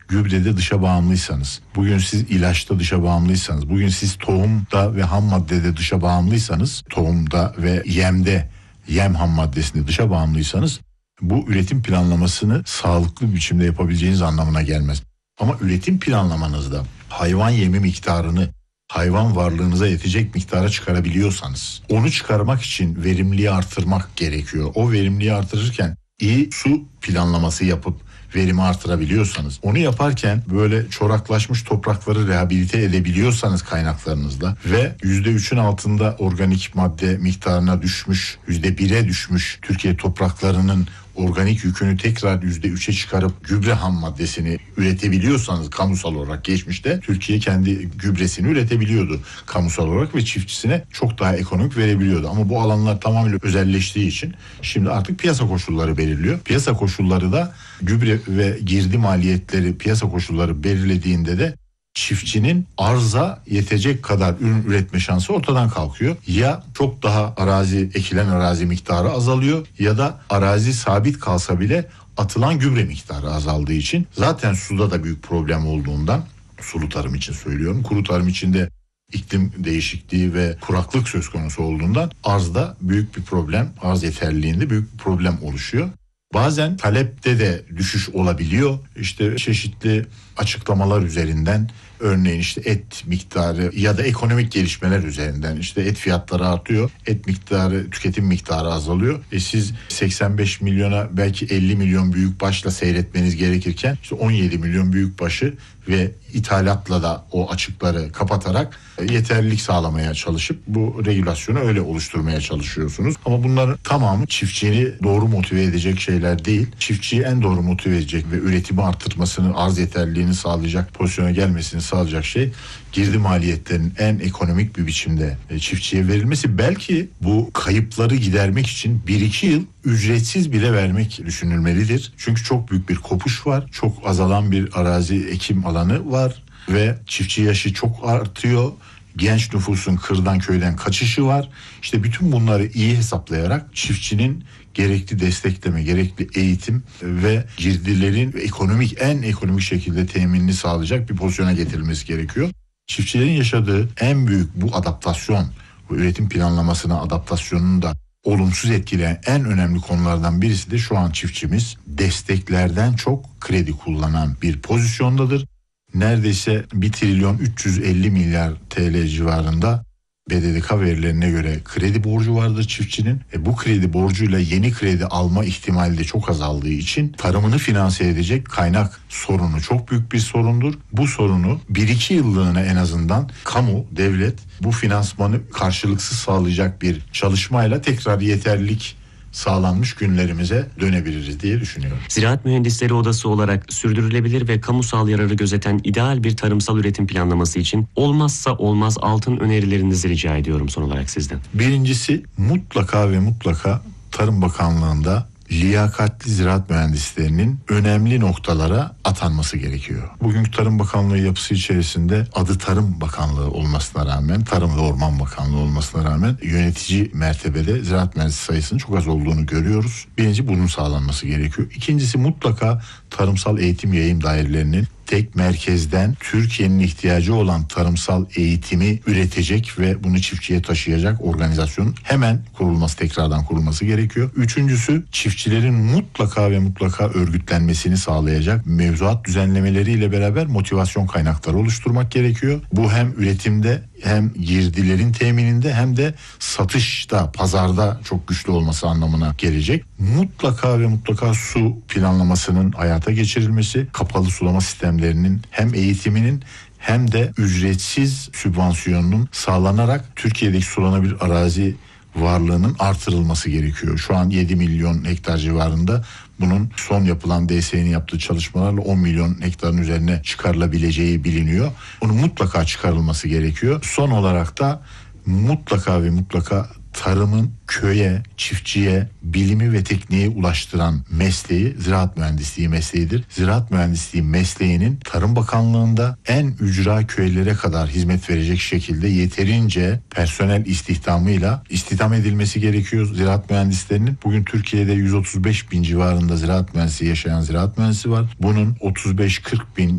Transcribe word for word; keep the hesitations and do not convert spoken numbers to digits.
gübrede dışa bağımlıysanız, bugün siz ilaçta dışa bağımlıysanız, bugün siz tohumda ve ham maddede dışa bağımlıysanız, tohumda ve yemde, yem ham maddesinde dışa bağımlıysanız, bu üretim planlamasını sağlıklı bir biçimde yapabileceğiniz anlamına gelmez. Ama üretim planlamanızda hayvan yemi miktarını hayvan varlığınıza yetecek miktara çıkarabiliyorsanız, onu çıkarmak için verimliliği artırmak gerekiyor. O verimliliği artırırken iyi su planlaması yapıp verimi artırabiliyorsanız, onu yaparken böyle çoraklaşmış toprakları rehabilite edebiliyorsanız kaynaklarınızla ve yüzde üçün altında organik madde miktarına düşmüş, yüzde bire düşmüş Türkiye topraklarının organik yükünü tekrar yüzde üçe çıkarıp gübre ham maddesini üretebiliyorsanız, kamusal olarak geçmişte Türkiye kendi gübresini üretebiliyordu kamusal olarak ve çiftçisine çok daha ekonomik verebiliyordu. Ama bu alanlar tamamen özelleştiği için şimdi artık piyasa koşulları belirliyor. Piyasa koşulları da gübre ve girdi maliyetleri piyasa koşulları belirlediğinde de çiftçinin arza yetecek kadar ürün üretme şansı ortadan kalkıyor. Ya çok daha arazi, ekilen arazi miktarı azalıyor ya da arazi sabit kalsa bile atılan gübre miktarı azaldığı için, zaten suda da büyük problem olduğundan, sulu tarım için söylüyorum, kuru tarım için de iklim değişikliği ve kuraklık söz konusu olduğundan arzda büyük bir problem, arz yeterliliğinde büyük bir problem oluşuyor. Bazen talepte de düşüş olabiliyor. İşte çeşitli açıklamalar üzerinden, örneğin işte et miktarı ya da ekonomik gelişmeler üzerinden, işte et fiyatları artıyor, et miktarı, tüketim miktarı azalıyor. E siz seksen beş milyona belki elli milyon büyükbaşla seyretmeniz gerekirken işte on yedi milyon büyükbaşı ve ithalatla da o açıkları kapatarak yeterlilik sağlamaya çalışıp bu regülasyonu öyle oluşturmaya çalışıyorsunuz. Ama bunların tamamı çiftçiyi doğru motive edecek şeyler değil. Çiftçiyi en doğru motive edecek ve üretimi artırmasını, arz yeterliliğini sağlayacak pozisyona gelmesini sağlayacak şey girdi maliyetlerinin en ekonomik bir biçimde çiftçiye verilmesi. Belki bu kayıpları gidermek için bir iki yıl ücretsiz bile vermek düşünülmelidir. Çünkü çok büyük bir kopuş var. Çok azalan bir arazi ekim alanı var ve çiftçi yaşı çok artıyor. Genç nüfusun kırdan köyden kaçışı var. İşte bütün bunları iyi hesaplayarak çiftçinin gerekli destekleme, gerekli eğitim ve girdilerin ekonomik en ekonomik şekilde teminini sağlayacak bir pozisyona getirilmesi gerekiyor. Çiftçilerin yaşadığı en büyük bu adaptasyon, bu üretim planlamasına adaptasyonunu da olumsuz etkileyen en önemli konulardan birisi de şu an çiftçimiz desteklerden çok kredi kullanan bir pozisyondadır. Neredeyse bir trilyon üç yüz elli milyar T L civarında B D D K verilerine göre kredi borcu vardır çiftçinin. E bu kredi borcuyla yeni kredi alma ihtimali de çok azaldığı için tarımını finanse edecek kaynak sorunu çok büyük bir sorundur. Bu sorunu bir iki yıllığına en azından kamu, devlet bu finansmanı karşılıksız sağlayacak bir çalışmayla tekrar yeterlilik sağlanmış günlerimize dönebiliriz diye düşünüyorum. Ziraat Mühendisleri Odası olarak sürdürülebilir ve kamusal yararı gözeten ideal bir tarımsal üretim planlaması için olmazsa olmaz altın önerilerinizi rica ediyorum son olarak sizden. Birincisi, mutlaka ve mutlaka Tarım Bakanlığı'nda liyakatli ziraat mühendislerinin önemli noktalara atanması gerekiyor. Bugünkü Tarım Bakanlığı yapısı içerisinde adı Tarım Bakanlığı olmasına rağmen, Tarım ve Orman Bakanlığı olmasına rağmen yönetici mertebede ziraat mühendisi sayısının çok az olduğunu görüyoruz. Birinci, bunun sağlanması gerekiyor. İkincisi, mutlaka tarımsal eğitim yayım dairelerinin tek merkezden Türkiye'nin ihtiyacı olan tarımsal eğitimi üretecek ve bunu çiftçiye taşıyacak organizasyonun hemen kurulması, tekrardan kurulması gerekiyor. Üçüncüsü, çiftçilerin mutlaka ve mutlaka örgütlenmesini sağlayacak mevzuat düzenlemeleriyle beraber motivasyon kaynakları oluşturmak gerekiyor. Bu hem üretimde hem girdilerin temininde hem de satışta, pazarda çok güçlü olması anlamına gelecek. Mutlaka ve mutlaka su planlamasının hayata geçirilmesi, kapalı sulama sistemlerinin hem eğitiminin hem de ücretsiz sübvansiyonunun sağlanarak Türkiye'deki sulanabilir arazi varlığının artırılması gerekiyor. Şu an yedi milyon hektar civarında, bunun son yapılan D S E'nin yaptığı çalışmalarla on milyon hektarın üzerine çıkarılabileceği biliniyor. Onun mutlaka çıkarılması gerekiyor. Son olarak da mutlaka ve mutlaka tarımın köye, çiftçiye, bilimi ve tekniği ulaştıran mesleği ziraat mühendisliği mesleğidir. Ziraat mühendisliği mesleğinin Tarım Bakanlığı'nda en ücra köylere kadar hizmet verecek şekilde yeterince personel istihdamıyla istihdam edilmesi gerekiyor ziraat mühendislerinin. Bugün Türkiye'de yüz otuz beş bin civarında ziraat mühendisi yaşayan ziraat mühendisi var. Bunun otuz beş kırk bin